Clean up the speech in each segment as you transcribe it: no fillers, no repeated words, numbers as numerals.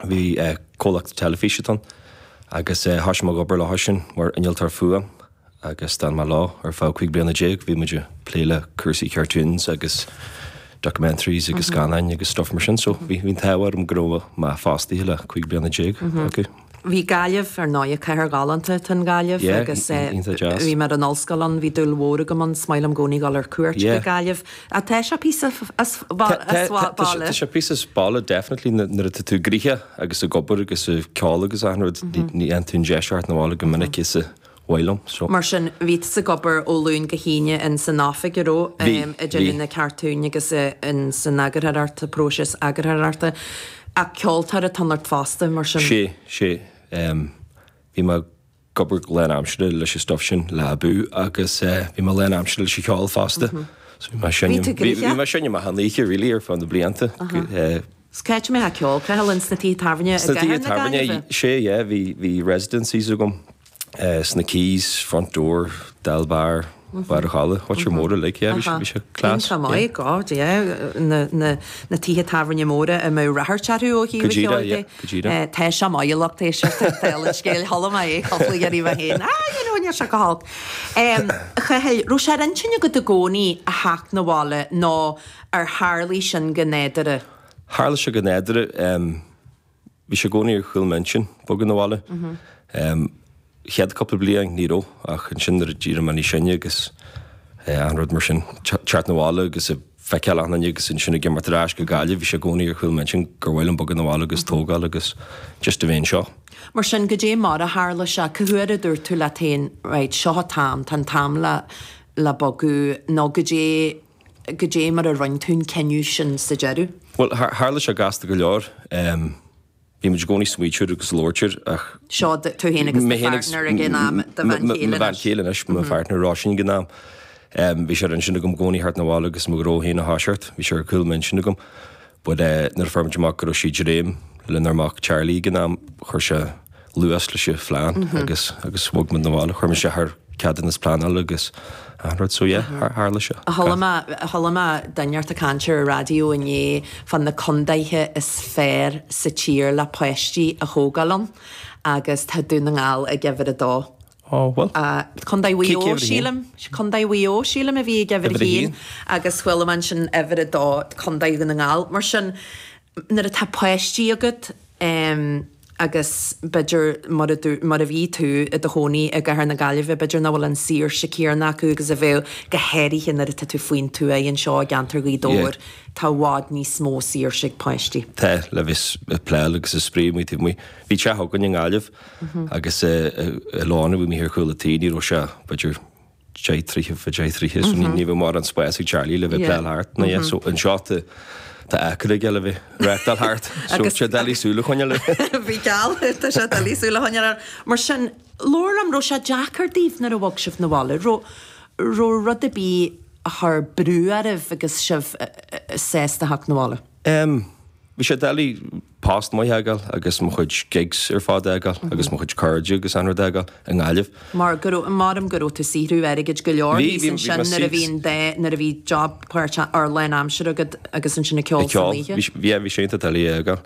Bhí cólacht telefíseán agus thois má gobar le thosin mar inoltar fuam agus dan má lá ar fá chuig blianana déag bhí muidir pléile cursaí cartoons agus documentaries agus scanáin agus stuff mar sin, so bhín táhar am gróha má fástaí le chuig blianana déag. Bhí gaiamh ar 9 ceithir galanta tan gaiamh agus bhí mar an olscalan bhí dulhóra go man smail am gcónaí gal ar cuairt go gaiamh. A te sé pí Tá sé pí bála definitely nar tú gríthe agus a gobar agus a ceála agus anrad ní an tún deisiart na bhála go minic is a bhilm. Mar sin ví sa gobar ó lún go híine in san náfic aró a dulín na cartún agus in san agarharta próses agarharta. A ceoltar a tanart fásta mar sin. sé bhí má gobar len amside leis sé stuff sin le bú agus bhí má len amside sé ceáil fásta. Bhí mar sinne má haníe rilí ar fan na blianta. Skeit mé a ceol crelinn sna tí tarne sé hí residencies a gom sna keys, front door, dalbar, bar a challe. What's your móra like? Yeah, we should class. My God, yeah. Na títhe tafarne móra a mé rahar charú ó hí Gajida. Te sem maiach éis teile scéil hala mai chofla garí bh héin. Iúne se go há. Chahéil, ro sé antinne go a gcónaí a haach na bhála ná ar Harlí sin gnéadere. Harla se gnéadere, bhí sé gcónaí ar chuil mention bogan na bhála. Chead couple bliang níró ach an sin ar díra maní sinne agus anrad mar sin chat na bhála agus a feiceal an agus in sinna gimmar rás go gáile bhí sé gcónaí ar chuil mention gur bhfuil an bogan na bhála agus tógáil agus just a bhéon seo. Mar sin go dé mar a Harla se chuhuiir a dúir tú le tain seo tam tan tam le bogu nó go dé mar a rointún ceniu sin sa jeru? Well, Harla se gasta go leor. Bhí muid gcónaí smuitiúr agus lóirtear ach... Seo tú héanagus na feartnar a gnám de bhain chéile is má feartnar rásin gnám. Bhí sé an sinna gom gcónaí hart na bhála agus mo gró héna háseart, bhí sé ar cool min sinna gom, bud nar fermteach go sí réim lenarmach Charlie gnám chuir se luas le sé fleán agus smog man na bhála, chuir me sé th ceadan is plánal agus anrad so Harla se. Halama daneart a cantir a radio inné fan na condaithe is fér sa tír le poisttí a hógalan agus tá dúna ngáil a gefir a dó. Well. Condaithhuió sílam a bhí gefir hín agus chfuil man sin efir a dó condaith na ngáil. Mar sin nar a tá poisttí agad agus beidir mar a bhí tú a do hónaí a gahar na gaiileh beidir na bhfuil an sír sicíarna acu agus a bheith go héirí hin ar a tú faoin tú é an seo gantar í dóir tá bhád ní smó sír sig poisttí. Tá le bhís pléil agus a sprí mu bhí te thugann an gáileh agus lána bhí mí ar chuúla tíí ó se beidir J3 ní bh mar an spéasí Charlie le bheith pléilthart na so an seáta Tá acra geile bhí réachtal hart, so sé dalísúla chuine le. Bhí gal, tá sé dalísúla chuine mar sin lóram ro sé Jackar díomh nar a bhagsih na bhála, ro rud a bí th brúaribh agus sibh sésta haach na bhála. Bhí sé dalí pást mai heagal agus mo chuid gigs ar fád eagal agus mo chuid cardú agus anrad eagal an gáileh. Mar am goró tú síhrú airigid go leor sin nar a bhíon nar a bhí job chuirte ar len amsir agus an sinna ceol bhí sénta talí eagal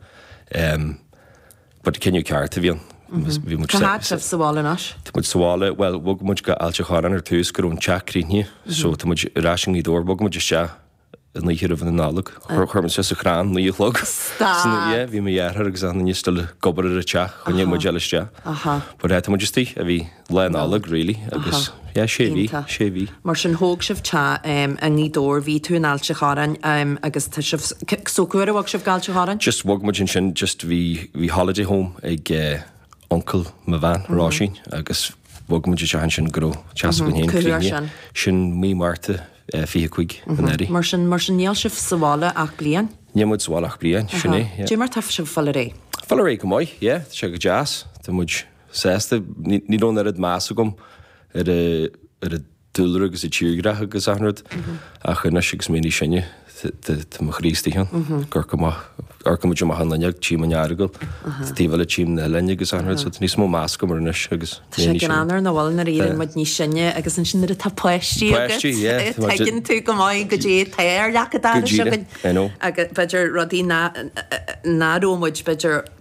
bud cinniú cearta bhíon. Cahat sibh sála nas? Tá muid sála, well, bug muid go ailte cháran ar túús gur ún teachríní, so tá muid ráising í dór, bug muid se yn eich yn analog. Chwrm sy'n sy'n chran, ni yw'ch log. Stad. Fi mi ar hyrg zan, ni styl gobar ar y tia, o'n i'n mwyd jealous tia. But eto mwyd just i, a fi le analog, really. Agus, sé fi. Mar sy'n hog sy'n tia, yng Nghyddor, fi tu yn alch charan, agus ta sy'n, so gwir o wag sy'n gael charan? Just wag mwyd sy'n, just fi holiday home, ag uncle my van, Roshin, agus wag mwyd sy'n gro, chas gwyn hyn. Sy'n mi Marta, fi chuig an éirí. Mar sin níl sibh sála ach blian? Ní muid sála ach blian, sinné. Dé mar taf sibh fallaré? Fallaré go mai, sé go jazz. Tá muid sésta, ní dón ar más agam ar a dúlra agus a tíúgra agus anrad ach na sigus mé ní sinne tá mo chrístí han. Gur go muid am hanlaneag tím an airgal. Tíhile tím na lenne agus anrad, so ní smó más go mar nes agus. Tá sé gan anar na bhil na íon muid ní sinne agus an sin ar a tá poisttí agus. Teginn tú go mai go dé téir lecha dar agus beidir rodí nárómuid beidir